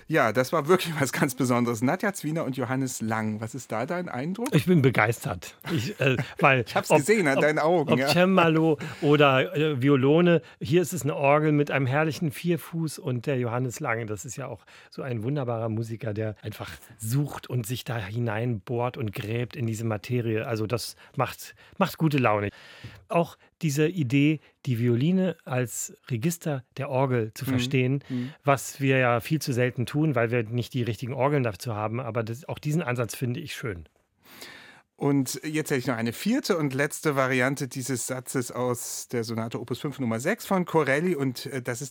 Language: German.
Ja, das war wirklich was ganz Besonderes. Nadja Zwiener und Johannes Lang. Was ist da dein Eindruck? Ich bin begeistert. Weil Ich habe es gesehen an deinen Augen. ob Ja. Cembalo oder Violone, hier ist es eine Orgel mit einem herrlichen Vierfuß und der Johannes Lang, das ist ja auch so ein wunderbarer Musiker, der einfach sucht und sich da hineinbohrt und gräbt in diese Materie. Also das macht gute Laune. Auch diese Idee, die Violine als Register der Orgel zu verstehen, was wir ja viel zu selten tun, weil wir nicht die richtigen Orgeln dazu haben. Aber auch diesen Ansatz finde ich schön. Und jetzt hätte ich noch eine vierte und letzte Variante dieses Satzes aus der Sonate Opus 5 Nummer 6 von Corelli und das ist